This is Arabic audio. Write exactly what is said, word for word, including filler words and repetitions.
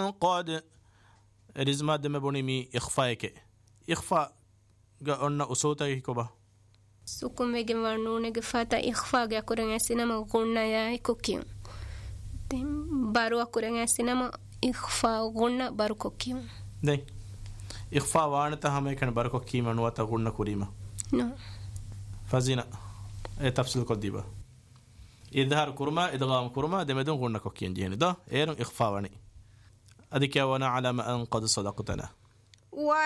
قد رزما دم بوني مي إخفاءك إخفاء قلنا أصوتك كوبا سكون بيجي ورنون جفاتا إخفاء جا كورن سينما غنى يا كوكيو بارو كورن سينما إخفاء غنى بارو كوكيو ده إخفاء وانتا هم كان بارو كوكيو منواتا غنى كوريما نو فزينا إيه تفصيل كديبا إظهار كرما إدغام كرما دمدون غنى كوكيو جيني ده إيرن إخفاء واني أديك وانا على ما أن قد صدقتنا